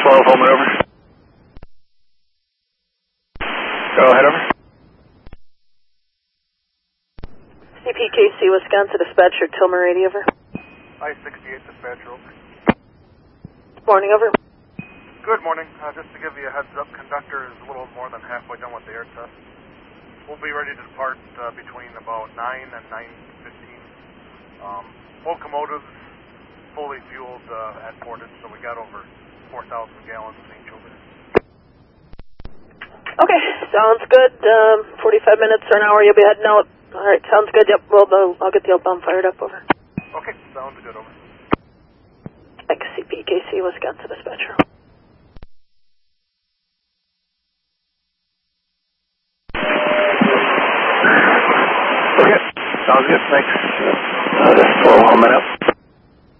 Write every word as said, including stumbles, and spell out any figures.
twelve, home and over. Go ahead, over. C P K C, Wisconsin dispatcher, Tilmer eighty, over. I sixty-eight dispatcher, over. Morning, over. Good morning. Uh, just to give you a heads up, conductor is a little more than halfway done with the air test. We'll be ready to depart uh, between about nine and nine fifteen. Um, locomotives fully fueled uh, at Portage, so we got over four thousand gallons in each over there. Okay, sounds good. Um, forty-five minutes or an hour, you'll be heading out. All right, sounds good. Yep, well, I'll, I'll get the outbound fired up, over. Okay, sounds good, over. X C P K C, Wisconsin dispatcher. Okay, sounds good, thanks. Uh, this is twelve, home and up.